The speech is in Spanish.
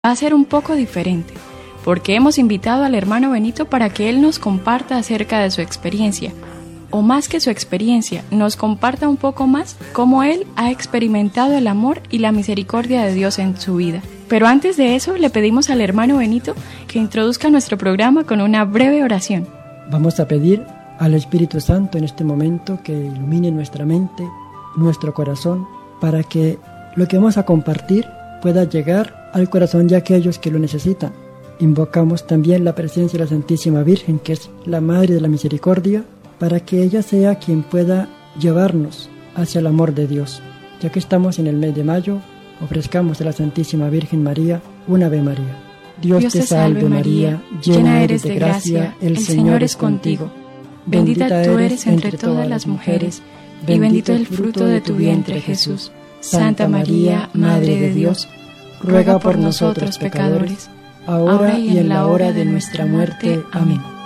va a ser un poco diferente, porque hemos invitado al hermano Benito para que él nos comparta acerca de su experiencia, o más que su experiencia, nos comparta un poco más cómo él ha experimentado el amor y la misericordia de Dios en su vida. Pero antes de eso, le pedimos al hermano Benito que introduzca nuestro programa con una breve oración. Vamos a pedir al Espíritu Santo en este momento que ilumine nuestra mente, nuestro corazón, para que lo que vamos a compartir pueda llegar al corazón de aquellos que lo necesitan. Invocamos también la presencia de la Santísima Virgen, que es la Madre de la Misericordia, para que ella sea quien pueda llevarnos hacia el amor de Dios. Ya que estamos en el mes de mayo, ofrezcamos a la Santísima Virgen María una Ave María. Dios te salve María, llena eres de gracia, el Señor es contigo. Bendita tú eres entre todas las mujeres, y bendito el fruto de tu vientre Jesús. Santa María, Madre de Dios, ruega por nosotros pecadores, ahora y en la hora de nuestra muerte. Amén.